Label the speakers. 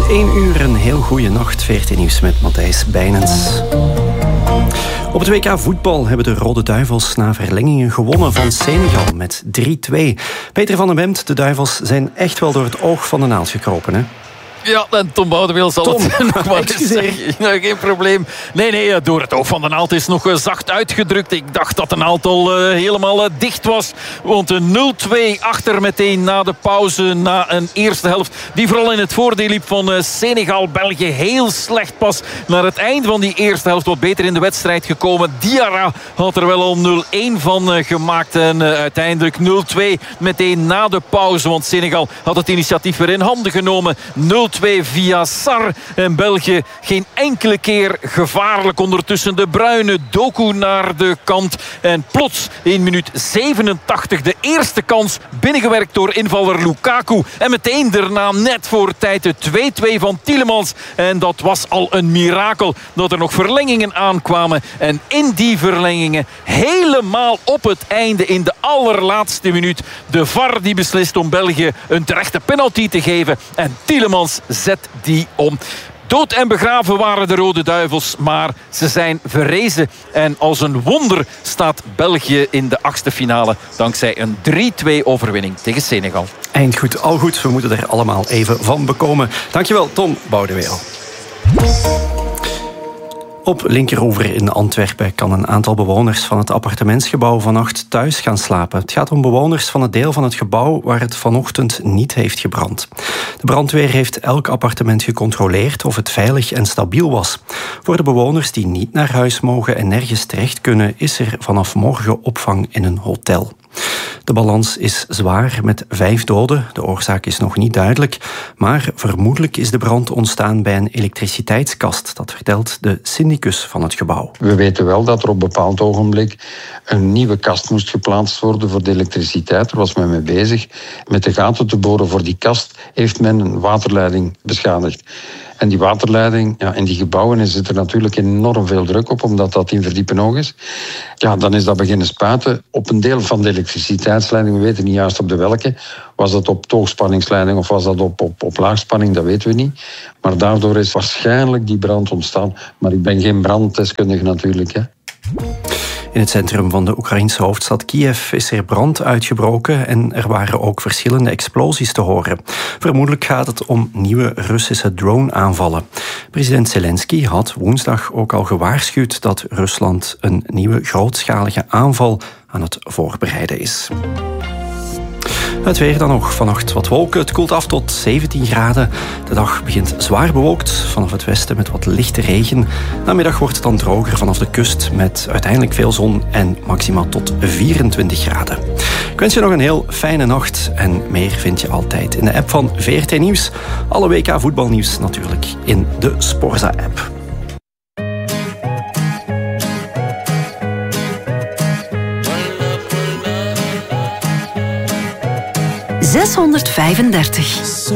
Speaker 1: 1 uur, een heel goede nacht. 14 nieuws met Matthijs Bijnens. Op het WK voetbal hebben de Rode Duivels na verlengingen gewonnen van Senegal met 3-2. Peter van den Bemt, de Duivels zijn echt wel door het oog van de naald gekropen, hè?
Speaker 2: Ja, en Tom Boudewil zal het nog wel eens zeggen. Nou, geen probleem. Nee, door het oog van de naald is nog zacht uitgedrukt. Ik dacht dat de naald al helemaal dicht was. Want een 0-2 achter meteen na de pauze. Na een eerste helft die vooral in het voordeel liep van Senegal. België heel slecht pas naar het einde van die eerste helft. Wat beter in de wedstrijd gekomen. Diarra had er wel al 0-1 van gemaakt. En uiteindelijk 0-2 meteen na de pauze. Want Senegal had het initiatief weer in handen genomen. 0-2 via Sarr. En België geen enkele keer gevaarlijk. Ondertussen de Bruyne, Doku naar de kant. En plots in minuut 87 de eerste kans binnengewerkt door invaller Lukaku. En meteen daarna net voor tijd de 2-2 van Tielemans. En dat was al een mirakel dat er nog verlengingen aankwamen. En in die verlengingen helemaal op het einde in de allerlaatste minuut de VAR die beslist om België een terechte penalty te geven. En Tielemans zet die om. Dood en begraven waren de Rode Duivels, maar ze zijn verrezen. En als een wonder staat België in de 8e finale dankzij een 3-2 overwinning tegen Senegal.
Speaker 1: Eindgoed, al goed. We moeten er allemaal even van bekomen. Dankjewel, Tom Boudewil. Op Linkeroever in Antwerpen kan een aantal bewoners van het appartementsgebouw vannacht thuis gaan slapen. Het gaat om bewoners van het deel van het gebouw waar het vanochtend niet heeft gebrand. De brandweer heeft elk appartement gecontroleerd of het veilig en stabiel was. Voor de bewoners die niet naar huis mogen en nergens terecht kunnen, is er vanaf morgen opvang in een hotel. De balans is zwaar met 5 doden. De oorzaak is nog niet duidelijk. Maar vermoedelijk is de brand ontstaan bij een elektriciteitskast. Dat vertelt de syndicus van het gebouw.
Speaker 3: We weten wel dat er op een bepaald ogenblik een nieuwe kast moest geplaatst worden voor de elektriciteit. Daar was men mee bezig. Met de gaten te boren voor die kast heeft men een waterleiding beschadigd. En die waterleiding, ja, in die gebouwen zit er natuurlijk enorm veel druk op, omdat dat 10 verdiepen hoog is. Ja, dan is dat beginnen spuiten op een deel van de elektriciteitsleiding. We weten niet juist op de welke. Was dat op hoogspanningsleiding of was dat op laagspanning, dat weten we niet. Maar daardoor is waarschijnlijk die brand ontstaan. Maar ik ben geen branddeskundige natuurlijk, hè.
Speaker 1: In het centrum van de Oekraïnse hoofdstad Kiev is er brand uitgebroken en er waren ook verschillende explosies te horen. Vermoedelijk gaat het om nieuwe Russische drone-aanvallen. President Zelensky had woensdag ook al gewaarschuwd dat Rusland een nieuwe grootschalige aanval aan het voorbereiden is. Het weer dan nog. Vannacht wat wolken. Het koelt af tot 17 graden. De dag begint zwaar bewolkt. Vanaf het westen met wat lichte regen. Namiddag wordt het dan droger vanaf de kust met uiteindelijk veel zon en maximaal tot 24 graden. Ik wens je nog een heel fijne nacht. En meer vind je altijd in de app van VRT Nieuws. Alle WK voetbalnieuws natuurlijk in de Sporza-app.
Speaker 4: ...635.